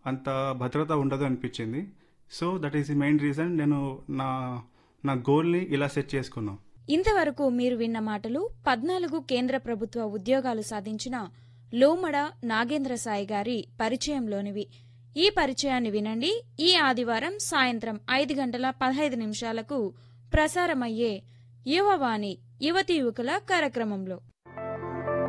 అంత భద్రత ఉండదు అనిపించింది. So that is the main reason నేను నా నా గోల్ని ఇలా సెట్ చేసుకున్నాను. ఇంతవరకు మీరు విన్న మాటలు 14 కేంద్ర ప్రభుత్వ ఉద్యోగాలు సాధించిన లోమడ నాగేంద్ర సాయి గారి పరిచయంలోనివి. ఈ పరిచయాన్ని వినండి ఈ ఆదివారం సాయంత్రం 5:15 ప్రసారమయ్యే యువవాణి యువతీ యువకుల కార్యక్రమంలో.